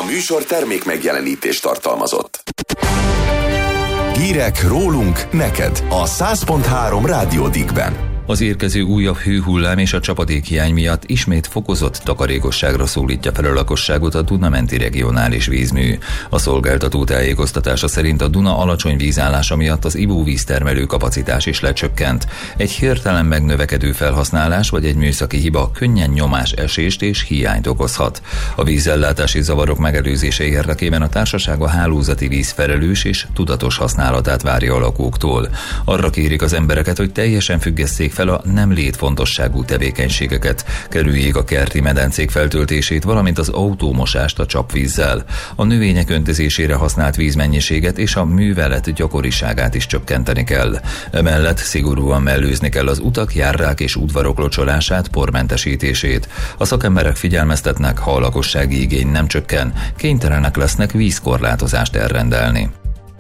műsor termék megjelenítést tartalmazott. Hírek rólunk neked a 100.3 Rádió Dickben. Az érkező újabb hőhullám és a csapadékhiány miatt ismét fokozott takarékosságra szólítja fel a lakosságot a Duna-menti regionális vízmű. A szolgáltató tájékoztatása szerint a Duna alacsony vízállása miatt az ivóvíztermelő kapacitás is lecsökkent. Egy hirtelen megnövekedő felhasználás vagy egy műszaki hiba könnyen nyomásesést és hiányt okozhat. A vízellátási zavarok megelőzése érdekében a társaság a hálózati víz felelős és tudatos használatát várja a lakóktól. Arra kérik az embereket, hogy teljesen függesszék fel a nem létfontosságú tevékenységeket, kerüljék a kerti medencék feltöltését, valamint az autómosást a csapvízzel. A növények öntözésére használt vízmennyiséget és a művelet gyakoriságát is csökkenteni kell. Emellett szigorúan mellőzni kell az utak, járrák és udvarok locsolását, pormentesítését. A szakemberek figyelmeztetnek, ha a lakossági igény nem csökken, kénytelenek lesznek vízkorlátozást elrendelni.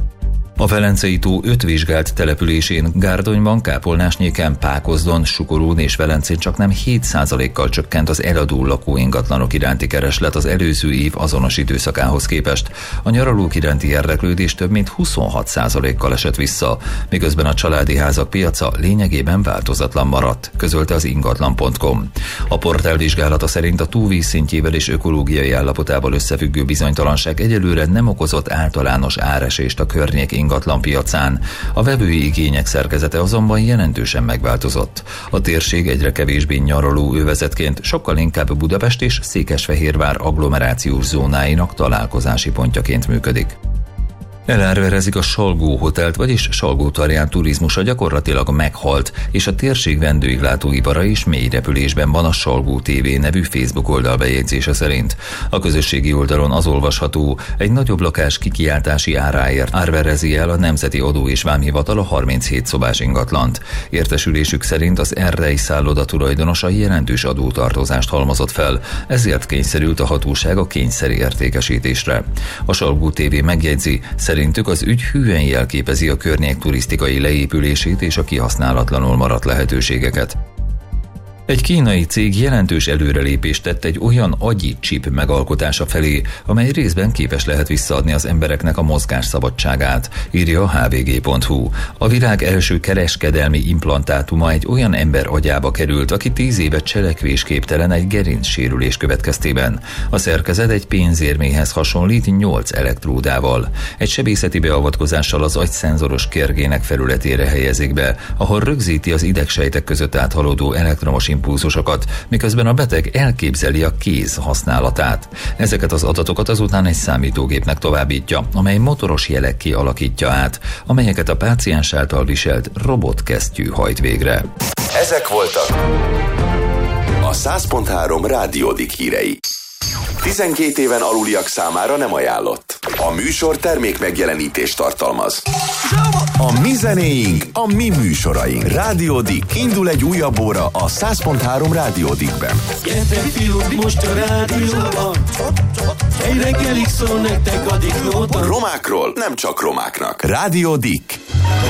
A Velencei tó 5 vizsgált településén, Gárdonyban, Kápolnásnyéken, Pákozdon, Sukorón és Velencén csaknem 7%-kal csökkent az eladó lakóingatlanok iránti kereslet az előző év azonos időszakához képest. A nyaralók iránti érdeklődés több mint 26%-kal esett vissza, miközben a családi házak piaca lényegében változatlan maradt, közölte az ingatlan.com. A portál vizsgálata szerint a tó vízszintjével és ökológiai állapotával összefüggő bizonytalanság egyelőre nem okozott általános áresést a környék ingatlanpiacán. A vevői igények szerkezete azonban jelentősen megváltozott. A térség egyre kevésbé nyaraló övezetként sokkal inkább Budapest és Székesfehérvár agglomerációs zónáinak találkozási pontjaként működik. Elárverezik a Salgó hotelt, vagyis Salgótarján turizmusa gyakorlatilag meghalt, és a térség vendéglátóipara is mély repülésben van a Salgó TV nevű Facebook oldal bejegyzése szerint. A közösségi oldalon az olvasható, egy nagyobb lakás kikiáltási áráért árverezi el a Nemzeti Adó és Vámhivatal a 37 szobás ingatlant. Értesülésük szerint az erdei szálloda tulajdonosa jelentős adótartozást halmozott fel, ezért kényszerült a hatóság a kényszeri értékesítésre. A Salgó TV megjegyzi, szerintük az ügy hűen jelképezi a környék turisztikai leépülését és a kihasználatlanul maradt lehetőségeket. Egy kínai cég jelentős előrelépést tett egy olyan agyi chip megalkotása felé, amely részben képes lehet visszaadni az embereknek a mozgásszabadságát, írja a hvg.hu. A világ első kereskedelmi implantátuma egy olyan ember agyába került, aki 10 éve cselekvésképtelen egy gerincsérülés következtében. A szerkezet egy pénzérméhez hasonlít 8 elektródával. Egy sebészeti beavatkozással az agy szenzoros kérgének felületére helyezik be, ahol rögzíti az idegsejtek között áthaladó elektromos impulzusokat, miközben a beteg elképzeli a kéz használatát. Ezeket az adatokat azután egy számítógépnek továbbítja, amely motoros jelekké alakítja át, amelyeket a páciens által viselt robotkesztyű hajt végre. Ezek voltak a 100.3 Rádió Dick hírei. 12 éven aluliak számára nem ajánlott. A műsor termék megjelenítést tartalmaz. A mi zenéink, a mi műsoraink. Rádió Dick. Indul egy újabb óra a 100.3 Rádió Dickben. Gyertek fiúk, most a rádióban. Egy reggelig szól nektek a Dick Nóta. Romákról nem csak romáknak. Rádió Dick.